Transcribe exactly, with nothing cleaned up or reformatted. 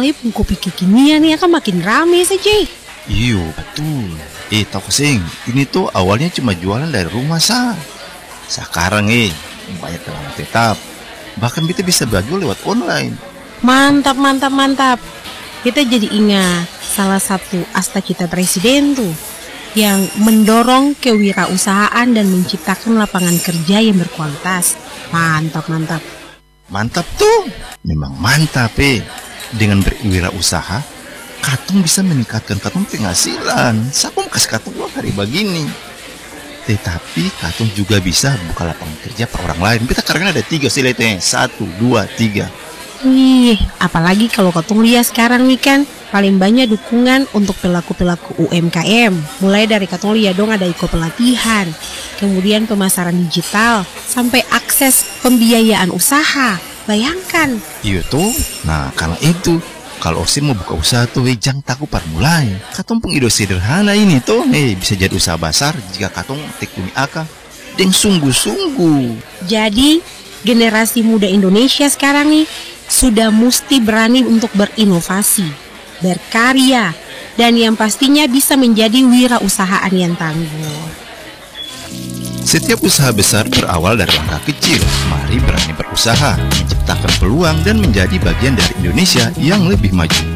apalagi kopi kekinian nih akan makin rame saja. Iyo, betul. Eh, tahu Sing, ini tuh awalnya cuma jualan dari rumah sah. Sekarang eh, banyak pelanggan tetap. Bahkan kita bisa berjual lewat online. Mantap, mantap, mantap. Kita jadi ingat salah satu asta cita presiden tuh, yang mendorong kewirausahaan dan menciptakan lapangan kerja yang berkualitas. Mantap, mantap. Mantap tuh, memang mantap eh. Dengan berwirausaha, katong bisa meningkatkan katong penghasilan. Siapa kasih katong dua hari begini. Tetapi katong juga bisa buka lapangan kerja per orang lain. Kita karena ada tiga sih lihatnya, satu, dua, tiga. Wih, apalagi kalau katong lihat sekarang nih kan, paling banyak dukungan untuk pelaku-pelaku U M K M. Mulai dari katong lihat dong ada iko pelatihan, kemudian pemasaran digital, sampai akses pembiayaan usaha. Bayangkan. Iya tuh, nah karena itu kalau Osin mau buka usaha tuh, eh, jangan takut permulai. Katong pun ide sederhana ini tuh, eh bisa jadi usaha besar jika katong tekuni aka dan sungguh-sungguh. Jadi generasi muda Indonesia sekarang nih sudah mesti berani untuk berinovasi, berkarya, dan yang pastinya bisa menjadi wirausahaan yang tangguh. Setiap usaha besar berawal dari langkah kecil. Mari berani berusaha, menciptakan peluang dan menjadi bagian dari Indonesia yang lebih maju.